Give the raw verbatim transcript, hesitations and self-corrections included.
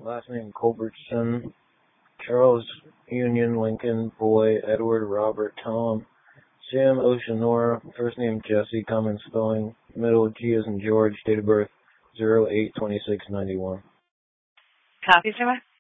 last name Culbertson, Charles Union Lincoln Boy Edward Robert Tom, Sam Oceanora, first name Jesse, common spelling, middle G as in George, date of birth zero eight twenty-six ninety-one. Copy, sir.